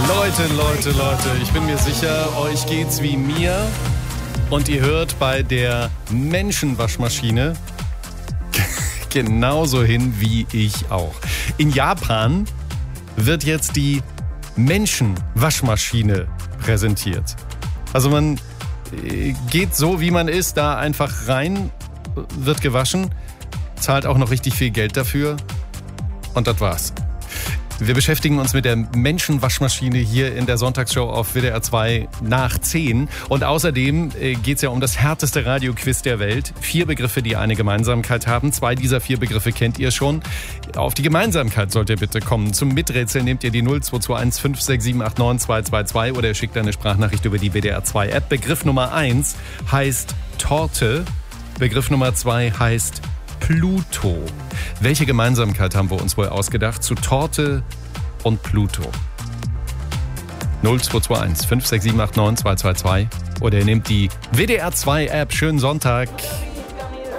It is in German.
Leute, ich bin mir sicher, euch geht's wie mir und ihr hört bei der Menschenwaschmaschine genauso hin wie ich auch. In Japan wird jetzt die Menschenwaschmaschine präsentiert. Also man geht so, wie man ist, da einfach rein, wird gewaschen, zahlt auch noch richtig viel Geld dafür und das war's. Wir beschäftigen uns mit der Menschenwaschmaschine hier in der Sonntagsshow auf WDR 2 nach 10. Und außerdem geht es ja um das härteste Radioquiz der Welt. 4 Begriffe, die eine Gemeinsamkeit haben. 2 dieser 4 Begriffe kennt ihr schon. Auf die Gemeinsamkeit sollt ihr bitte kommen. Zum Miträtseln nehmt ihr die 0221 56789 222 oder ihr schickt eine Sprachnachricht über die WDR 2 App. Begriff Nummer 1 heißt Torte. Begriff Nummer 2 heißt Pluto. Welche Gemeinsamkeit haben wir uns wohl ausgedacht zu Torte und Pluto? 0221 56789 222 oder ihr nehmt die WDR 2 App. Schönen Sonntag.